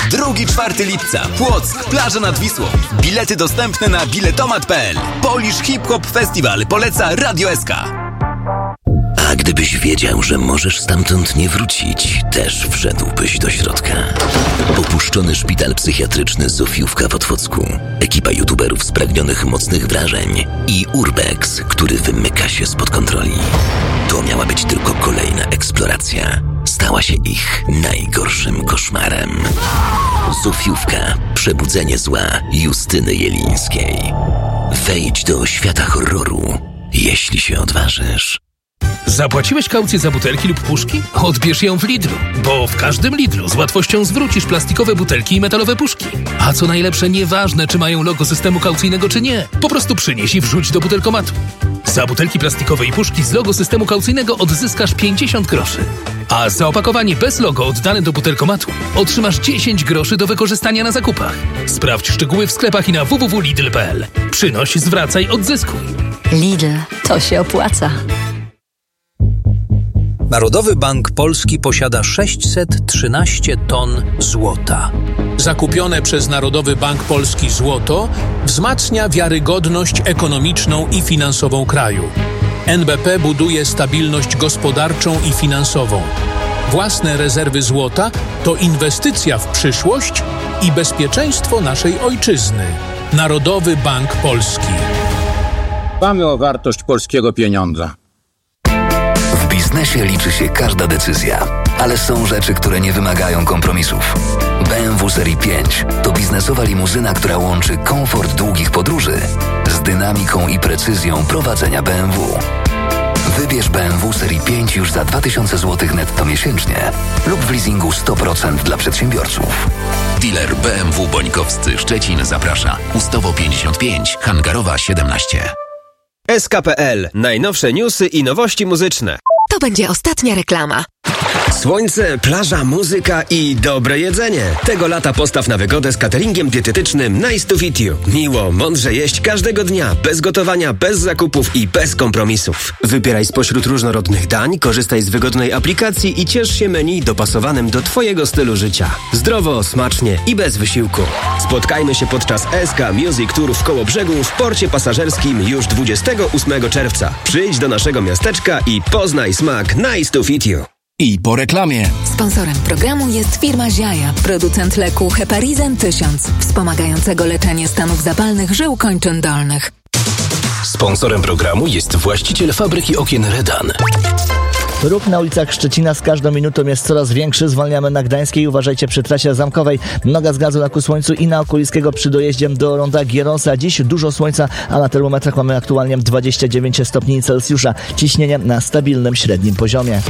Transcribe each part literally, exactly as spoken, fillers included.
drugiego do czwartego lipca. Płock, plaża nad Wisłą. Bilety dostępne na biletomat kropka p l. Polish Hip Hop Festival poleca Radio S K. A gdybyś wiedział, że możesz stamtąd nie wrócić, też wszedłbyś do środka. Opuszczony szpital psychiatryczny Zofiówka w Otwocku, ekipa youtuberów spragnionych mocnych wrażeń i Urbex, który wymyka się spod kontroli. To miała być tylko kolejna eksploracja. Stała się ich najgorszym koszmarem. Zofiówka. Przebudzenie zła Justyny Jelińskiej. Wejdź do świata horroru, jeśli się odważysz. Zapłaciłeś kaucję za butelki lub puszki? Odbierz ją w Lidlu, bo w każdym Lidlu z łatwością zwrócisz plastikowe butelki i metalowe puszki. A co najlepsze, nieważne czy mają logo systemu kaucyjnego czy nie, po prostu przynieś i wrzuć do butelkomatu. Za butelki plastikowe i puszki z logo systemu kaucyjnego odzyskasz pięćdziesiąt groszy. A za opakowanie bez logo oddane do butelkomatu otrzymasz dziesięć groszy do wykorzystania na zakupach. Sprawdź szczegóły w sklepach i na w w w kropka lidl kropka p l. Przynoś, zwracaj, odzyskuj. Lidl, to się opłaca. Narodowy Bank Polski posiada sześćset trzynaście ton złota. Zakupione przez Narodowy Bank Polski złoto wzmacnia wiarygodność ekonomiczną i finansową kraju. N B P buduje stabilność gospodarczą i finansową. Własne rezerwy złota to inwestycja w przyszłość i bezpieczeństwo naszej ojczyzny. Narodowy Bank Polski. Dbamy o wartość polskiego pieniądza. W biznesie liczy się każda decyzja, ale są rzeczy, które nie wymagają kompromisów. B M W Serii pięć to biznesowa limuzyna, która łączy komfort długich podróży z dynamiką i precyzją prowadzenia B M W. Wybierz B M W Serii pięć już za dwa tysiące złotych netto miesięcznie lub w leasingu sto procent dla przedsiębiorców. Dealer B M W Bońkowscy Szczecin zaprasza. Ustowo pięćdziesiąt pięć, Hangarowa siedemnaście. S K kropka p l. Najnowsze newsy i nowości muzyczne. To będzie ostatnia reklama. Słońce, plaża, muzyka i dobre jedzenie. Tego lata postaw na wygodę z cateringiem dietetycznym Nice to Fit You. Miło, mądrze jeść każdego dnia, bez gotowania, bez zakupów i bez kompromisów. Wybieraj spośród różnorodnych dań, korzystaj z wygodnej aplikacji i ciesz się menu dopasowanym do Twojego stylu życia. Zdrowo, smacznie i bez wysiłku. Spotkajmy się podczas S K Music Tour w Kołobrzegu w porcie pasażerskim już dwudziestego ósmego czerwca. Przyjdź do naszego miasteczka i poznaj smak Nice to Fit You. I po reklamie. Sponsorem programu jest firma Ziaja, producent leku Heparizen tysiąc, wspomagającego leczenie stanów zapalnych żył kończyn dolnych. Sponsorem programu jest właściciel fabryki okien Redan. Ruch na ulicach Szczecina z każdą minutą jest coraz większy. Zwalniamy na Gdańskiej. Uważajcie przy trasie zamkowej. Noga z gazu na ku słońcu i na Okulickiego przy dojeździe do ronda Gieronsa. Dziś dużo słońca, a na termometrach mamy aktualnie dwadzieścia dziewięć stopni Celsjusza. Ciśnienie na stabilnym średnim poziomie.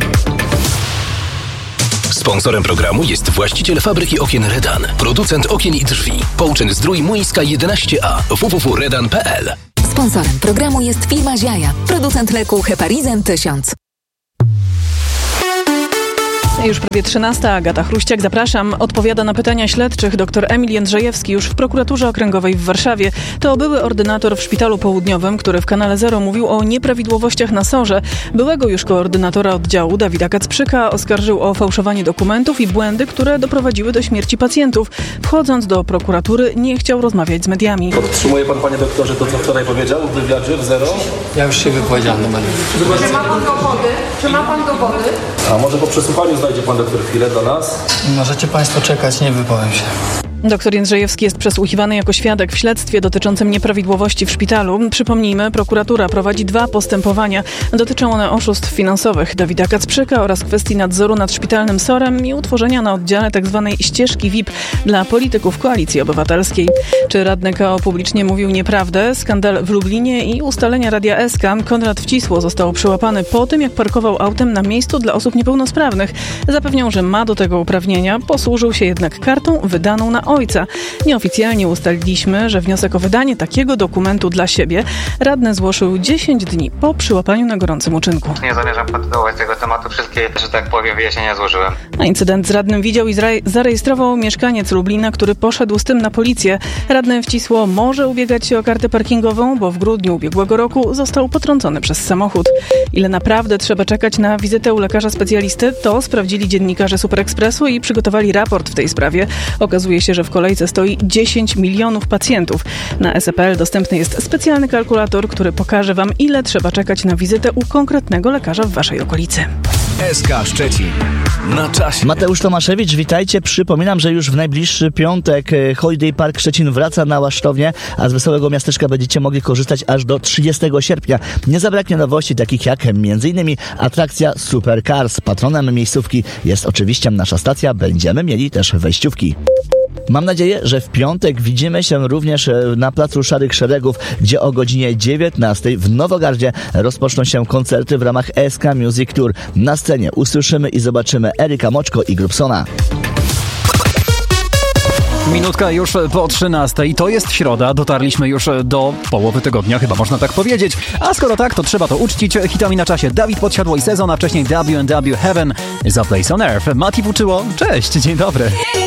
Sponsorem programu jest właściciel fabryki okien Redan. Producent okien i drzwi. Połczyn Zdrój Młyńska jedenaście A. w w w kropka redan kropka p l. Sponsorem programu jest firma Ziaja, producent leku Heparizen tysiąc. Już prawie trzynasta. Agata Chruściak, zapraszam. Odpowiada na pytania śledczych dr Emil Jędrzejewski już w prokuraturze okręgowej w Warszawie. To były ordynator w Szpitalu Południowym, który w Kanale Zero mówił o nieprawidłowościach na sorze. Byłego już koordynatora oddziału Dawida Kacprzyka oskarżył o fałszowanie dokumentów i błędy, które doprowadziły do śmierci pacjentów. Wchodząc do prokuratury, nie chciał rozmawiać z mediami. Podtrzymuje pan, panie doktorze, to co wczoraj powiedział w wywiadzie w Zero? Ja już się wypowiedziałem do mediów. Czy ma pan dowody? Czy ma pan dowody? A może po przesłuchaniu znajdzie pan doktor chwilę do nas? Możecie państwo czekać, nie wypowiem się. Doktor Jędrzejewski jest przesłuchiwany jako świadek w śledztwie dotyczącym nieprawidłowości w szpitalu. Przypomnijmy, prokuratura prowadzi dwa postępowania. Dotyczą one oszustw finansowych Dawida Kacprzyka oraz kwestii nadzoru nad szpitalnym sorem i utworzenia na oddziale tzw. ścieżki V I P dla polityków Koalicji Obywatelskiej. Czy radny K O publicznie mówił nieprawdę? Skandal w Lublinie i ustalenia Radia S K. Konrad Wcisło został przyłapany po tym, jak parkował autem na miejscu dla osób niepełnosprawnych. Zapewniał, że ma do tego uprawnienia, posłużył się jednak kartą wydaną na ojca. Nieoficjalnie ustaliliśmy, że wniosek o wydanie takiego dokumentu dla siebie radny złożył dziesięć dni po przyłapaniu na gorącym uczynku. Nie zamierzam kontynuować tego tematu. Wszystkie, że tak powiem, wyjaśnienia złożyłem. A incydent z radnym widział i zarejestrował mieszkaniec Lublina, który poszedł z tym na policję. Radny radny Wcisło może ubiegać się o kartę parkingową, bo w grudniu ubiegłego roku został potrącony przez samochód. Ile naprawdę trzeba czekać na wizytę u lekarza specjalisty, to sprawdzili dziennikarze Super Expressu i przygotowali raport w tej sprawie. Okazuje się, że w kolejce stoi dziesięć milionów pacjentów. Na S E P L dostępny jest specjalny kalkulator, który pokaże Wam, ile trzeba czekać na wizytę u konkretnego lekarza w Waszej okolicy. S K Szczecin. Na czasie. Mateusz Tomaszewicz, witajcie. Przypominam, że już w najbliższy piątek Holiday Park Szczecin wraca na Łaszczownię, a z Wesołego Miasteczka będziecie mogli korzystać aż do trzydziestego sierpnia. Nie zabraknie nowości takich jak m.in. atrakcja Super Cars. Patronem miejscówki jest oczywiście nasza stacja. Będziemy mieli też wejściówki. Mam nadzieję, że w piątek widzimy się również na Placu Szarych Szeregów, gdzie o godzinie dziewiętnastej w Nowogardzie rozpoczną się koncerty w ramach S K Music Tour. Na scenie usłyszymy i zobaczymy Eryka Moczko i Grubsona. Minutka już po trzynastej. To jest środa. Dotarliśmy już do połowy tygodnia, chyba można tak powiedzieć. A skoro tak, to trzeba to uczcić hitami na czasie. Dawid Podsiadło i Sezon, a wcześniej W and W Heaven is a Place on Earth. Mati Wuczyło, cześć, dzień dobry.